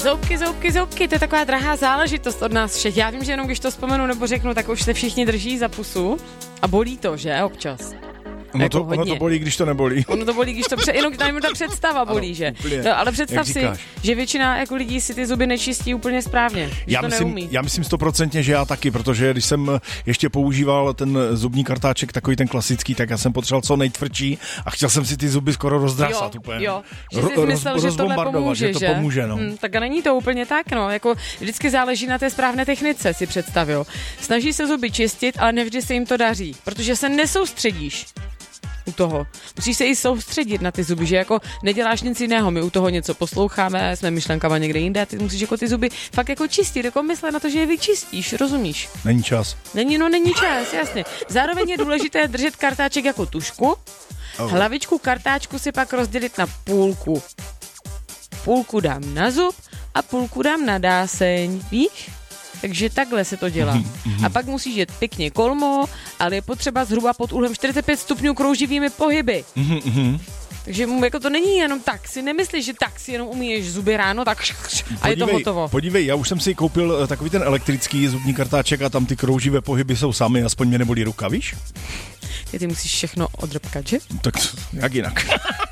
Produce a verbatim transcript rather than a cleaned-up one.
Zoubky, zoubky, zoubky, to je taková drahá záležitost od nás všech. Já vím, že jenom když to vzpomenu nebo řeknu, tak už se všichni drží za pusu a bolí to, že občas. Ono, jako to, ono to bolí, když to nebolí. Ono to bolí, když to pře- jenom jenom ta představa bolí, ano, že? No, ale představ si, že většina jako lidí si ty zuby nečistí úplně správně. Já to myslím, neumí. já myslím stoprocentně, že já taky, protože když jsem ještě používal ten zubní kartáček, takový ten klasický, tak já jsem potřeboval co nejtvrdší a chtěl jsem si ty zuby skoro rozdrasat jo, úplně. Jo, že jsi Ro- myslel, roz, že tohle pomůže, že to že? pomůže, no. Hmm, tak a není to úplně tak, no. Jako vždycky záleží na té správné technice, si představil. Snaží se zuby čistit, ale nevždy se jim to daří, protože se nesoustředíš u toho. Musíš se i soustředit na ty zuby, že jako neděláš nic jiného, my u toho něco posloucháme, jsme myšlenkama někde jinde a ty musíš jako ty zuby fakt jako čistit, jako myslet na to, že je vyčistíš, rozumíš? Není čas. Není, no není čas, jasně. Zároveň je důležité držet kartáček jako tušku, oh. Hlavičku kartáčku si pak rozdělit na půlku. Půlku dám na zub a půlku dám na dáseň, víš? Takže takhle se to dělá. A pak musíš jet pěkně kolmo, ale je potřeba zhruba pod úhlem čtyřicet pět stupňů krouživými pohyby. Takže jako to není jenom tak. Si nemyslíš, že tak si jenom umíješ zuby ráno, tak a je to hotovo. Podívej, já už jsem si koupil takový ten elektrický zubní kartáček a tam ty krouživé pohyby jsou samy, aspoň mě nebolí ruka, víš? Ty musíš všechno odrbkat, že? Tak jak jinak.